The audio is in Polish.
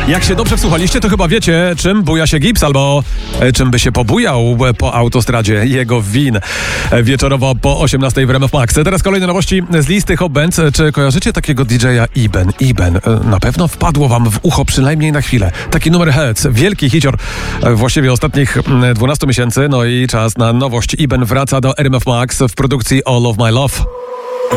Jak się dobrze wsłuchaliście, to chyba wiecie, czym buja się Gibbs, albo czym by się pobujał po autostradzie jego win. Wieczorowo po 18 w RMF Max. Teraz kolejne nowości z listy Hot Bands. Czy kojarzycie takiego DJ-a Iben? Iben. Na pewno wpadło wam w ucho przynajmniej na chwilę. Taki numer Heads. Wielki hicior właściwie ostatnich 12 miesięcy. No i czas na nowość. Iben wraca do RMF Max w produkcji All of My Love.